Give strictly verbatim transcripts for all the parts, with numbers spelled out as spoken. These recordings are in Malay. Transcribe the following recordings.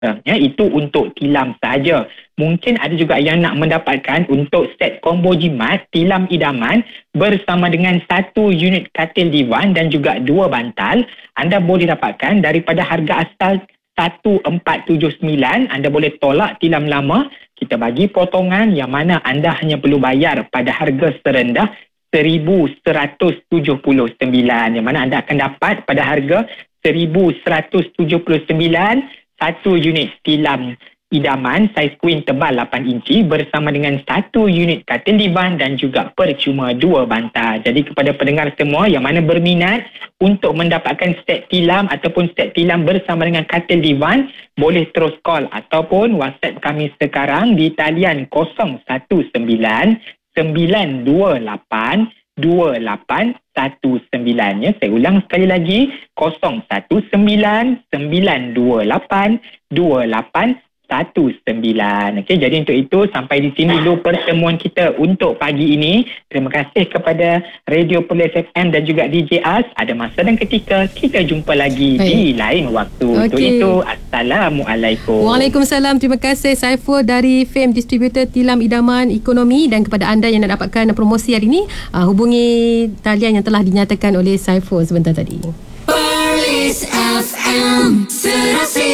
Ya, itu untuk tilam sahaja. Mungkin ada juga yang nak mendapatkan untuk set combo jimat tilam idaman bersama dengan satu unit katil divan dan juga dua bantal. Anda boleh dapatkan daripada harga asal seribu empat ratus tujuh puluh sembilan. Anda boleh tolak tilam lama. Kita bagi potongan yang mana anda hanya perlu bayar pada harga serendah seribu seratus tujuh puluh sembilan. Yang mana anda akan dapat pada harga seribu seratus tujuh puluh sembilan satu unit tilam idaman saiz queen tebal lapan inci bersama dengan satu unit katil divan dan juga percuma dua bantal. Jadi kepada pendengar semua yang mana berminat untuk mendapatkan set tilam ataupun set tilam bersama dengan katil divan, boleh terus call ataupun WhatsApp kami sekarang di talian kosong satu sembilan sembilan dua lapan dua lapan satu sembilan. Ya, saya ulang sekali lagi, kosong satu sembilan sembilan dua lapan dua lapan satu sembilan. Okey, jadi untuk itu sampai di sini dulu pertemuan kita untuk pagi ini. Terima kasih kepada Radio Perlis F M dan juga D J Az. Ada masa dan ketika kita jumpa lagi Hai. di lain waktu. Okay. Untuk itu, Assalamualaikum. Waalaikumsalam. Terima kasih Saiful dari Fame Distributor Tilam Idaman Ekonomi. Dan kepada anda yang nak dapatkan promosi hari ini, uh, hubungi talian yang telah dinyatakan oleh Saiful sebentar tadi. Perlis F M, serasi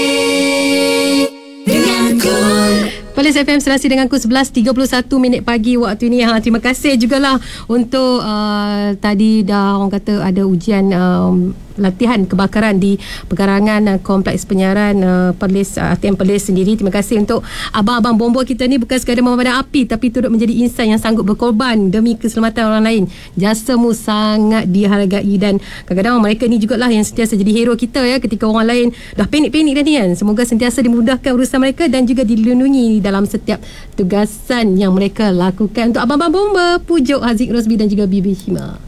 dengan Cool. Perlis F M serasi dengan Cool sebelas tiga puluh satu minit pagi waktu ini. Ha, terima kasih jugalah untuk uh, tadi dah orang kata ada ujian um, latihan kebakaran di pekarangan uh, kompleks penyiaran uh, Perlis uh, A T M Perlis sendiri. Terima kasih untuk abang-abang bomba kita ni, bukan sekadar memadam api tapi turut menjadi insan yang sanggup berkorban demi keselamatan orang lain. Jasamu sangat dihargai dan kadang-kadang mereka ni jugalah yang sentiasa jadi hero kita ya ketika orang lain dah panik-panik dah ni kan. Semoga sentiasa dimudahkan urusan mereka dan juga dilindungi dalam setiap tugasan yang mereka lakukan. Untuk abang-abang bomba, pujuk Haziq Rosbi dan juga Bibi Hima.